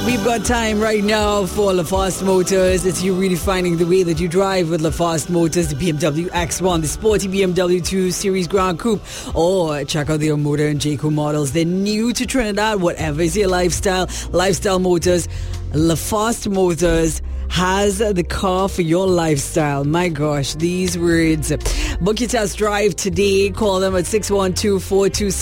We've got time right now for LaFast Motors. It's you redefining the way that you drive with LaFast Motors, the BMW X1, the sporty BMW 2 Series Grand Coupe, or check out their Motor and Jayco models. They're new to Trinidad. Whatever is your lifestyle, Lifestyle Motors, LaFast Motors has the car for your lifestyle. My gosh, these words. Book your test drive today. Call them at 612-426